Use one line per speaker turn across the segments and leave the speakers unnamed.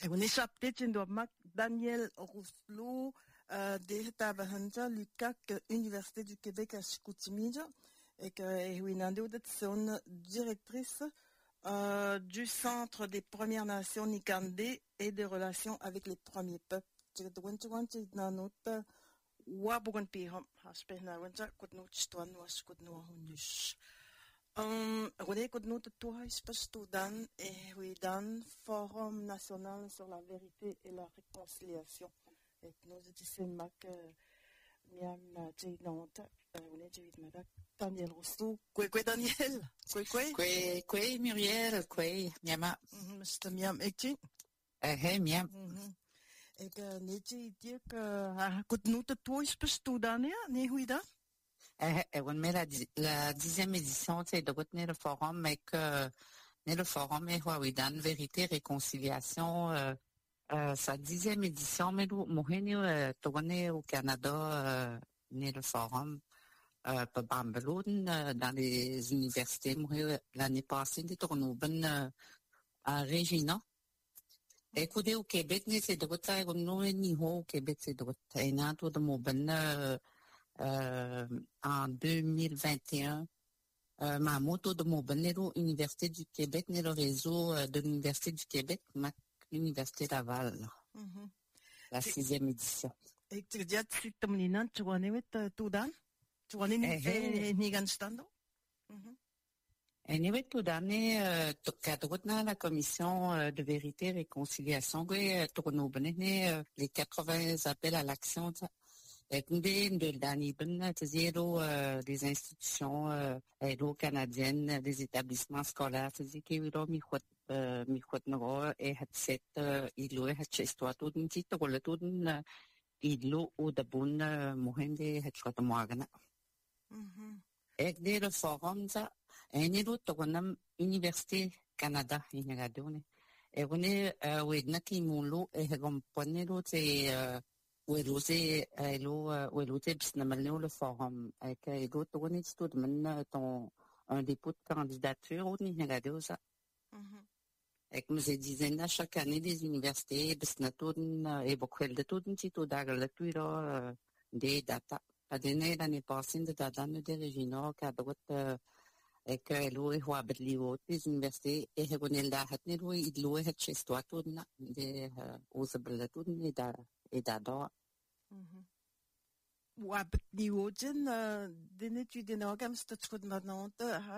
On est chapté Tchendomak, Daniel Rousselot, de Tabahanja, Lucas, Université du Québec à Chicoutimi, et que Winando son directrice du Centre des Premières Nations Nikandé et des relations avec les premiers peuples. René Kodno Toua Ispastudan et Huidan, Forum national sur la vérité et la réconciliation. Et nous disons que Miam Jainante, on est Javid Madak, Daniel Rousseau, Kwe Daniel,
Kwe Muriel, Kwe Miama.
Mr. Miam Ekti.
Miam.
Et que Neji dit que Kodno Toua Ispastudan, ne Huida.
On met la 10e édition, tu sais, de retenir le forum, mais que le forum est Huaweidan, vérité, réconciliation, sa 10e édition, mais nous, tourné au Canada, né le forum, Bambeloun, dans les universités, l'année passée, des tournouben, à Regina. Écoutez, au Québec, c'est de retour, au Québec, c'est de retour, et non, tout de mon en 2021, ma moto de mon bonero Université du Québec, le réseau de l'Université du Québec, l'Université Laval, la 6e édition.
Et tu dis, tu vois, tu
la commission de vérité et réconciliation, les 80 appels à l'action, des institutions canadiennes, des établissements scolaires, le forum, Université Canada, et on est, le forum avec un dépôt de candidature au Nigeria. Avec nous dizaines chaque année des universités, et beaucoup de tout un petit des data. L'année passée, de data de Regina, et que l'eau est des universités, et on est là, l'eau est chez toi, des et d'adore.
Wabet Niogen, den étude d'organes, c'est de maintenant,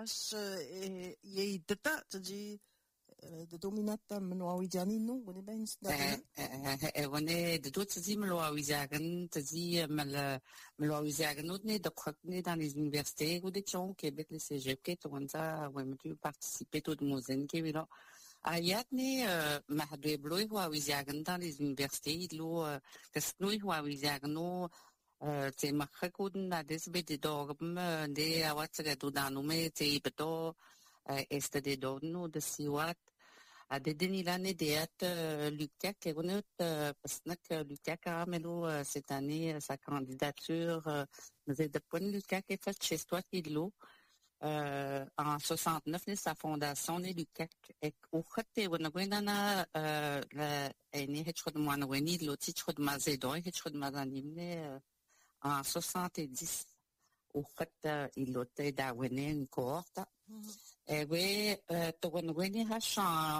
et data, tu de dominata, Manoawijani, non, on est bien,
on est de d'autres dit, Maloawizagan, tu dis, Maloawizagan, on est de croquer dans les universités, ou des gens, Québec, les cégep, qui ont ça, où tu participer, tout le monde, qui est là. Ayatni Mahadweblo Huawizagan dans les universités, Kasnui Huawizagno, c'est Makakun, Desbet Dogm, de Awatsagadoudanoume, Teibeto, Est de Dono, de Siwat, à des Denilane Deat, Lucas, qui est parce Lucas Caramelo, cette année, sa candidature, nous est de point Lucas qui est fait chez toi, qui l'eau. En 69, sa fondation, les Lucac, et au côté, on a gouverné, la, ni hitchod de moine, l'autre de Mazédon, hitchod de Mazanime, en 70, au côté, il était d'Awené, une cohorte. Et oui, Togonoueni H en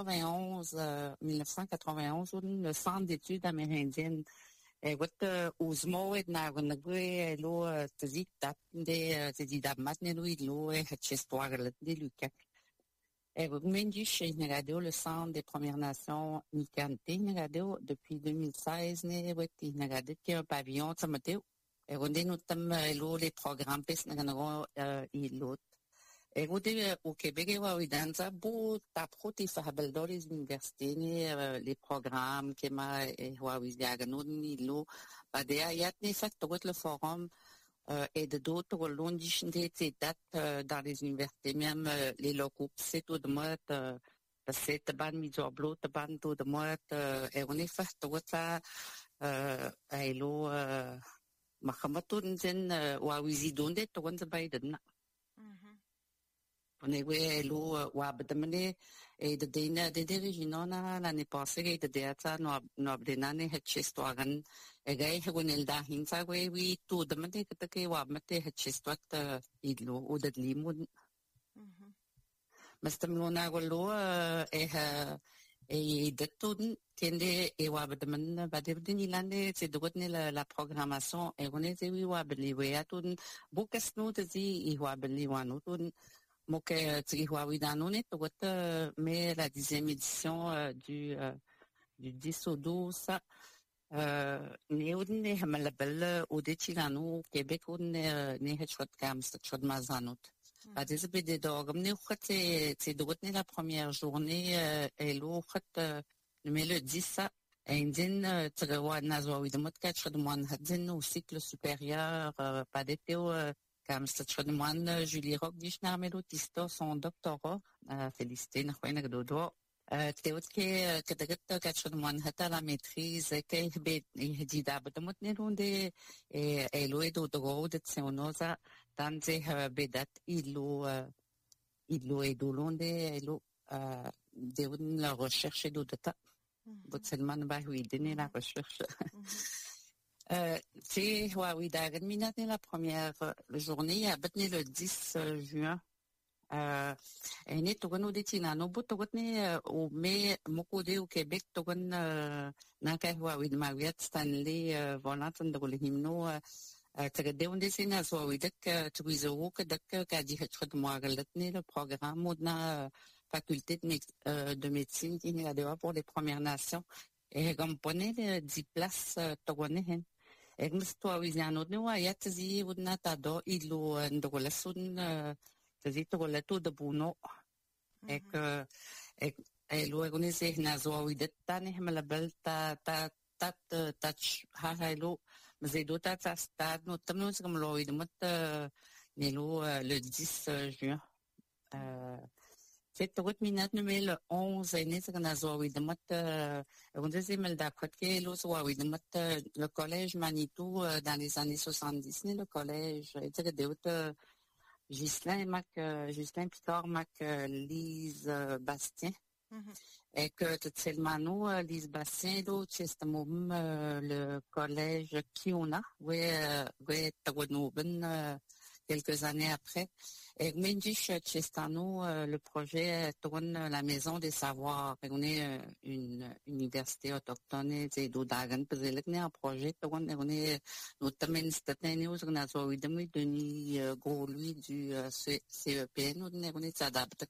1991, le centre d'études amérindiennes. Et what Uzmo et Nagonagwe, lo, Tazik, Damat, Nelo, Ilo, et Hatchestoire, de Lucas. Et vous menez chez Neradio, le centre des Premières Nations Nikante, Neradio, depuis 2016, Neradio, qui est un pavillon, Tamateo. Et on est notamment, les programmes, Pes Nagano, Ilo. Et au Québec, Wawidanza, beau tapro ti fahabel dans les universités, les programmes, Kema et Wawidiagano, Nilo, Badea, Yatni fait tout le forum, et de d'autres longitions des dates dans les universités, même les locaux, c'est tout de mode, c'est ban Mijoblo, ban tout de mode, et on est fait tout ça, et l'eau, Mahamatun, Wawizidonde, tout le monde. On est ouais l'eau wabdamene et de dina de diriginona l'année passée et de déata no abdenane hetchestoagan et gay hegunel da hinsa oui tout de mate que wabmate hetchestot idlo ou de limun mastamlona golo et de tout tiende et wabdaman badibdin ilande c'est de la programmation et on est oui wabli ouais à tout bukasno de zi wabli wano tout donc, mais la 10e édition du 10 au 12, نيودن هملبل وديتي لانو كيبيك ودن نيهت شوت كامس شوت مازانوت. بعد إذا بدي دوغمني وخت تدوتني la première journée et l'autre mais le 10 عندن تغوا نازوا ويدمت كاتشد موان هدزن au cycle supérieur pas d'été comme c'est Julie Rock Dishnarmelo Tisto son doctorat félicité n'achouine dodo تقول كي كدقت كاتشد موان حتى la maîtrise كي هدي دابد متنيرون دي إلو دوغو دتسيونوزا تانزي بدات إلو إدولون دي إلو ديون la recherche دودتا بتسلمان باهويدني la recherche c'est oui d'ailleurs minati la première journée à batni le 10 juin et né togono de tina no but togotni au mais mokode au Québec togon na ka oui de Mariette Stanley volant de le himno tagade on desina so oui dak tuizo que dak ka di het moi galatni le programme modna faculté de médecine qui est là pour les Premières Nations et comme pone 10 places togoné Egmstoa wizianot ni wa yatzi wudna tado ilu ndogola sun tazi togola to de buno ek luego ni se nazo widet tani hemala belta tat ha hailu mzedo tat stad no tamno se comme lo widmot nelo le 10 juin c'est tout minute numéro 11 et n'est-ce qu'on a joué de mot on disait mais d'accord que l'on jouait de mot le collège Manitou dans les années 70 le collège était de Ghislain Picard Mac Lise Bastien et que tout seulement Lise Bastien l'autre c'est le collège Kiona ouais Tagonoben quelques années après. Et Mendish Chestano, le projet tourne la Maison des Savoirs. On est une université autochtone et d'Odagan. Parce que un projet tourne, on est notamment statut on a joué Denis Gros lui du CEPN. On est s'adapté.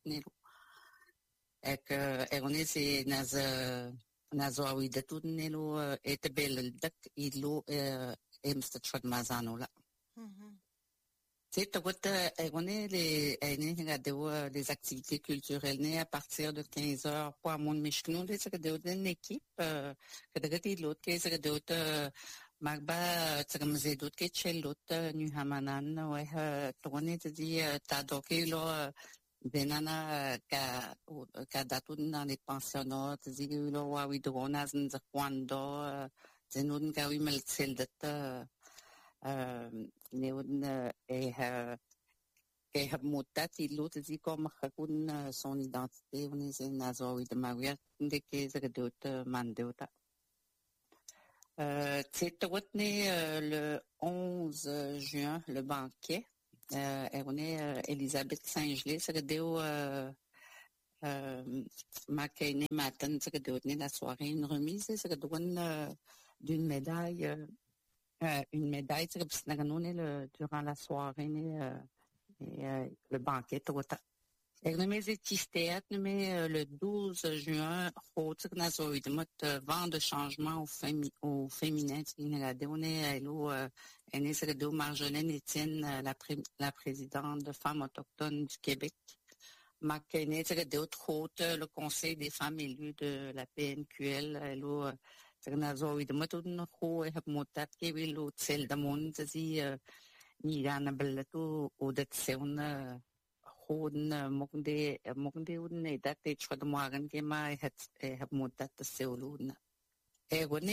Et on est c'est nazoui de tout nelo et bel dak ilo emstat mazano là. C'est les activités culturelles à partir de 15 heures pour mon Michelin, c'est une équipe que l'autre c'est d'autres magba c'est d'autres que chez l'autre New Hamanan ouais tourner te dit t'as docké là benana ka datun dans les pensionnats te dit là wa oui dronas nzakwando zenun ka oui meltsel data néon et motat il dit comme son identité on est nazo de Maria de que d'autres mandota c'est le 11 juin le banquet et on est Elisabeth Saint-Gelais c'est Makene matin c'est la soirée une remise c'est d'une médaille durant la soirée et le banquet et le 12 juin vent de changement au féminin Marjolaine Étienne la présidente de Femmes autochtones du Québec le conseil des femmes élues de la PNQL Nazo de Matun Ho have motat Kevilo Tsel the Mon Nigana Bellato or that Seuna Hoden Mokunde wouldn't that they for the Morgan game I had have motat the Seulun. Egone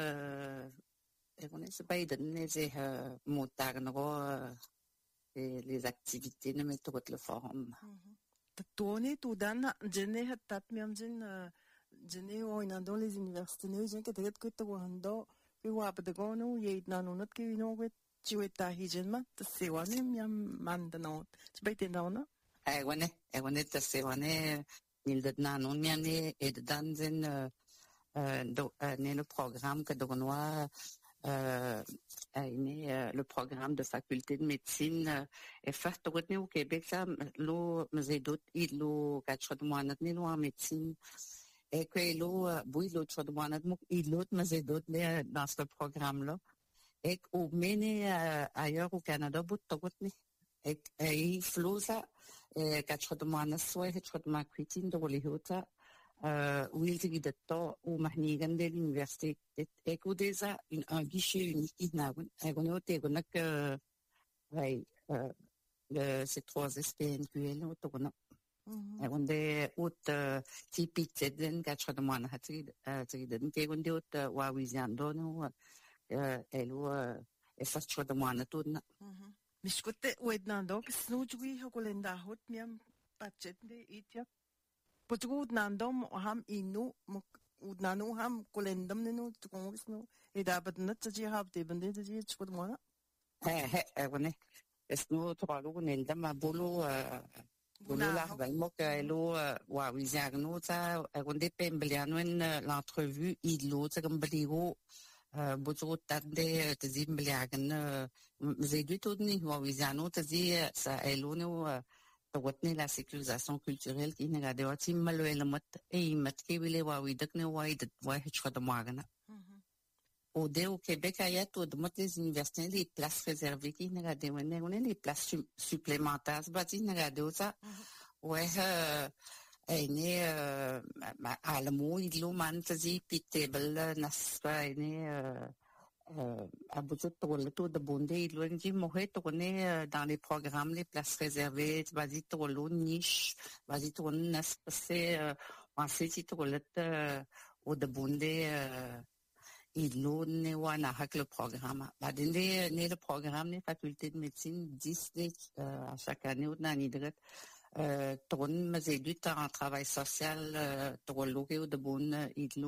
se Biden is motagan les activités ne mettent le forum.
Tony, tout dan, Jenny hat tat miamjin, Jenny o inando les universités, j'ai que t'es que tu wando, que wap de gono, ye nanonot que no wet, tu es ta hijenma, c'est wane miam mandanot. Tu peux t'entendre?
wane tase wane il de nanon miane et de danzen le programme que Donois le programme de faculté de médecine est fait au Québec là l'eau mais d'autres il l'eau quatre mois ni en médecine et que l'eau oui l'autre mois il l'autre mais d'autres dans ce programme là et au mène ailleurs au Canada bout de et il flot ça quatre mois soit quatre mois critique de l'hôtel ويلتقي دتو ومحني جنب اليونيفرسيتي اكو ديزا un guichet unique ناون اغونو تيغونك هاي c'est 3 SPNQL وتغنا اغوندي اوت تي بي تدن كاتشدمان هتريدن تيغوندي اوت واويزاندونو الو افاتشدمان تودنا
مش كنت ودنا دوك سنوجوي هكولندا هوت ميام باتشدي ايتيا Potgoed nandom ham inu udnanu ham kolendam nenu tukongisno edabat natji habte bende tji chkodmona
wane esno troalo nelda ma bolo la mok elo wa wizagno ta agonde pembeliano en l'entrevue idlo ta gambligo bozo tande tzimbliagan zedu todni wa wizano tzi sa elo no توتني la sécurisation culturelle qui n'a de wati malwela mat e mat ke wile wa widak ne wa idat wa hich khada magana au de au Québec ayat au de mat les universités les places réservées qui n'a de on les places supplémentaires bati n'a de ça ouais ene alamo idlo man tazi pitable naspa ene aboutit tout de bondé l'ONG mohet tourné dans les programmes les places réservées vas-y trop niche vas-y trop nas passé en fait tourlet au de bondé il ne wana hak le programme badinde ne le programme les facultés de médecine 10 à chaque année ou dans l'idret tourne mais du temps en travail social trop lourd ou de bonne il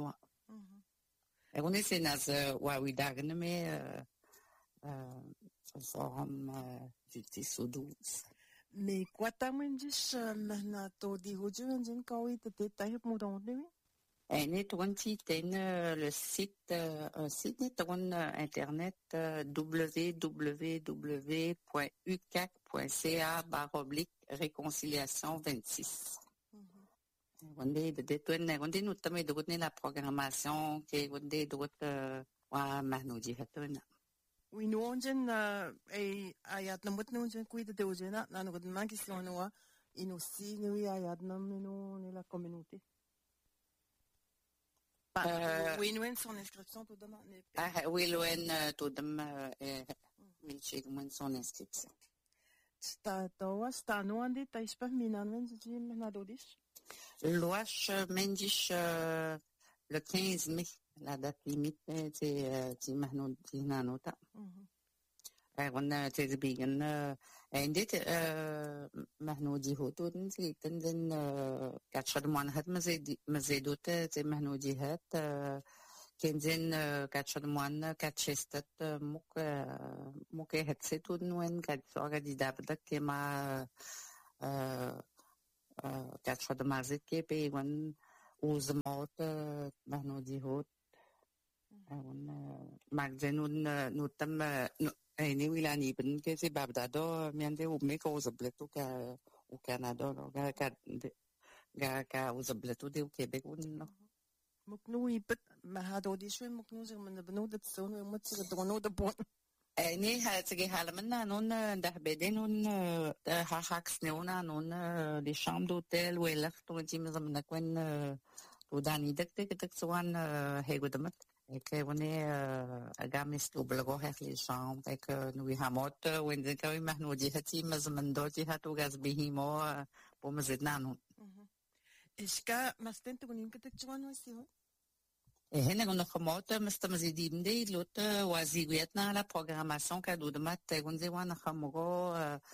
on essaie nas wawidagan mais forum du Sudous.
Mais quoi t'amènes-tu maintenant toi dis aujourd'hui on quand oui t'es taillé pour donner oui.
Et on tient le site un site internet www.ucac.ca/réconciliation26. On est notamment de la programmation qui est de wa mahnoudi hatuna.
Oui nous on gen ayat namut nous gen cuida de ojena na no man qui sont nous aussi nous ayat nam nous la communauté. Oui nous son inscription tout demain.
Oui loin tout demain milchig mon son inscription.
Sta no andi tais pas minan men ji menadodis.
L'ouach mendish le 15 mai, la date limite, c'est mahnoud nanota. On a des bigan, et mahnoudi hotun, c'est tenden katchad manhat mazedot, c'est mahnoudi hat, kenzen katchad man, katchestat, muk hetsetun, wen katsoga di dabda kema quatre de mazet qui paye one aux morts mahno di hot on magzen nous tam ni wilani ben que c'est babdado miande ou me cause bleto ka au Canada ga aux bleto de au Québec on
muknu ipet mahadodi shwe muknu zirman bnu dat son mut sir drono de bon
ni هتجي حالمنا نون ده بدين نون هاكس نونا نون les chambres d'hôtel ou là tout dit mais on a quand وداني دك سوان هيغو دمت que on est agamis oblago هاك les chambres et que nous hamot when the كوي محنو دي هتي مزمن دوتي هاتو غاز بهيمو بومزدنا نون
إشكا مستن تكون يمكن تجوان وسيو
هنا كنا خموت مستمزيدين دي لوت وزيريتنا على programmation كادو دمت تقول زي وانا خمرو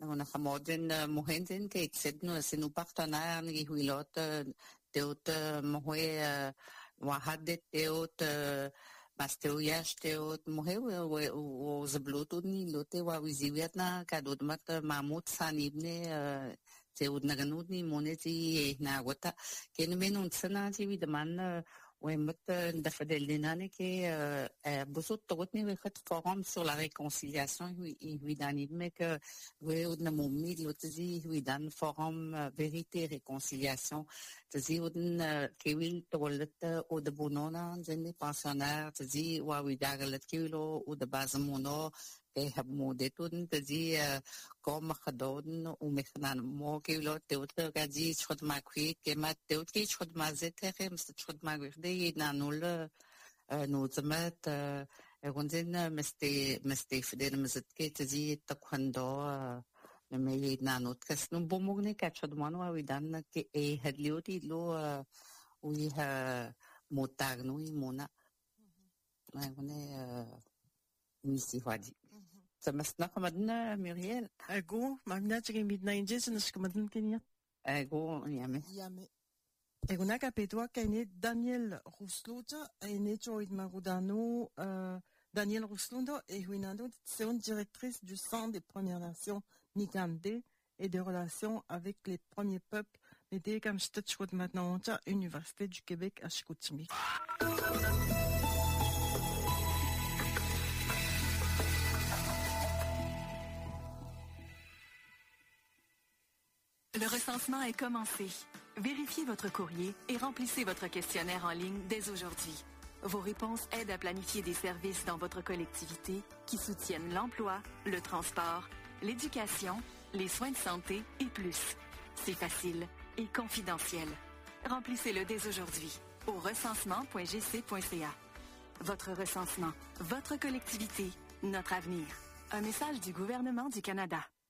On a modern mohenzen que c'est nos partenaires qui huilot teot mohe wahad teot mas teoyash teot mohe o zblutud ni lote wa wiziviat na kadod mat mamut sanibne teot naganud ni moneti na gota ken menon sana ti vidman ومت دفدلنا كي بصوت تغطني وخد فورم sur la réconciliation ويداني مك وودنا مومي لو تزي ويدان فورم vérité réconciliation تزي ودن كيويل تولت ودبونونا زني pensionnaire تزي ويداغلت كيلو ودبازمونو كيهب مودتون تزي كوم خدون ومخنان مو كيلو تيوت كادي تشخد ماكوي كما تيوت كي تشخد مازيتي مست تشخد ماكوي نانول نوزمت غونزين مستي فدين مزتكي تزي تكوندو مي نانوت كسنو بومغني كاتشد مانو ويدان كي هدليوتي لو ويها موتاغنو يمونا ما غني ميسي فادي تمسنا كمدنا ميريال
أقول ما بناتي ميدنا إنجاز نشكمدن كنيا
أقول يامي
أقول كابيتوا كايني دانيال روسلوتا أيني جويد مارودانو Daniel Rousselondo est une directrice du Centre des Premières Nations Migandé et des relations avec les premiers peuples. Mais dès comme je te souhaite maintenant à l'Université du Québec à Chicoutimi.
Le recensement est commencé. Vérifiez votre courrier et remplissez votre questionnaire en ligne dès aujourd'hui. Vos réponses aident à planifier des services dans votre collectivité qui soutiennent l'emploi, le transport, l'éducation, les soins de santé et plus. C'est facile et confidentiel. Remplissez-le dès aujourd'hui au recensement.gc.ca. Votre recensement, votre collectivité, notre avenir. Un message du gouvernement du Canada.